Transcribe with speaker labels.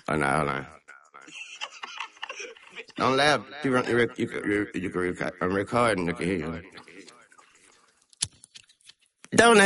Speaker 1: Oh, no, hold on. Don't laugh. I'm recording. Look at here. Don't